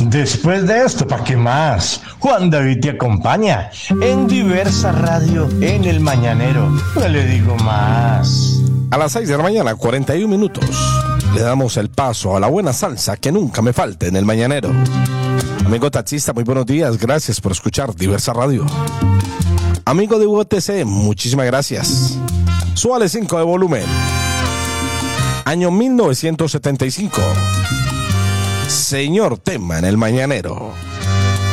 Después de esto, ¿para qué más? Juan David te acompaña en Diversa Radio en el Mañanero. No le digo más. A las 6 de la mañana, 41 minutos, le damos el paso a la buena salsa que nunca me falte en el Mañanero. Amigo taxista, muy buenos días. Gracias por escuchar Diversa Radio. Amigo de UTC, muchísimas gracias. Súbale 5 de volumen. Año 1975. Señor Tema en el Mañanero.